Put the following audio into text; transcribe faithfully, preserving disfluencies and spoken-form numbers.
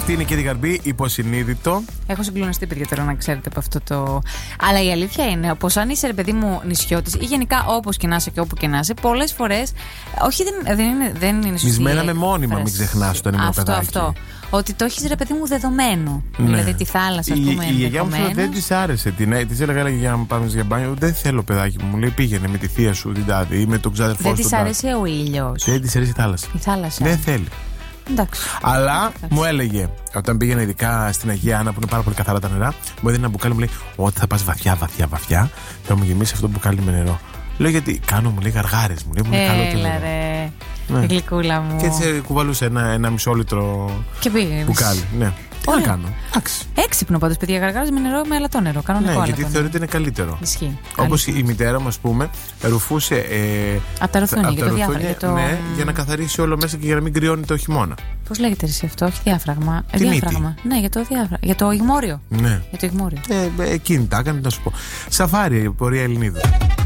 αυτή είναι και η Γαρμπή, υποσυνείδητο. Έχω συγκλονιστεί, παιδιά, τώρα να ξέρετε από αυτό το. Αλλά η αλήθεια είναι πως αν είσαι, ρε παιδί μου, νησιώτης ή γενικά όπως και να είσαι και όπου και να είσαι, πολλές φορές. Όχι, δεν, δεν είναι, δεν είναι σωστή. Μισμέναμε μόνιμα, μην ξεχνάς όταν ήμουν αυτό, παιδάκι. αυτό. Ότι το έχεις, ρε παιδί μου, δεδομένο. Ναι. Δηλαδή τη θάλασσα, ας πούμε. Η γιαγιά μου δεν της άρεσε. Τη έλεγα, έλεγα για να πάμε για μπάνιο. Δεν θέλω, παιδάκι μου. Μου λέει πήγαινε με τη θεία σου την τάδε ή με τον ξάδερφό σου. Δεν της άρεσε ο ήλιος. Δεν της αρέσει η θάλασσα. Η θάλασσα. Δεν θέλει. Εντάξει. Αλλά Εντάξει. μου έλεγε, όταν πήγαινε ειδικά στην Αγία Άννα που είναι πάρα πολύ καθαρά τα νερά, μου έδινε ένα μπουκάλι, μου λέει: Ότι θα πας βαθιά, βαθιά, βαθιά, θα μου γεμίσει αυτό το μπουκάλι με νερό. Λέω: Γιατί κάνω, μου λέει γαργάρες, μου λέει: Μου είναι καλό το νερό. Ρε, ναι. γλυκούλα μου. Και έτσι κουβαλούσε ένα, ένα μισό λίτρο μπουκάλι. Ναι. Τι να κάνω. Εντάξει. Έξυπνο πάντως, παιδιά, γαργάρες με νερό, με αλατό νερό. Κανονικό. Ναι, γιατί θεωρείται είναι καλύτερο. Ισχύει. Όπως η μητέρα μου, ας πούμε, ρουφούσε. Ε, από τα ρουθούνια, για το διάφραγμα. Για το... Ναι, για να καθαρίσει όλο μέσα και για να μην κρυώνει το χειμώνα. Πώς λέγεται εσύ αυτό, όχι διάφραγμα. Τι διάφραγμα. μύτη. Ναι, για το διάφραγμα. Για το ηγμόριο. Ναι. Για το ηγμόριο. Ε, εκείνη τα έκανε, να σου πω. Σαφάρι, πορεία Ελληνίδου.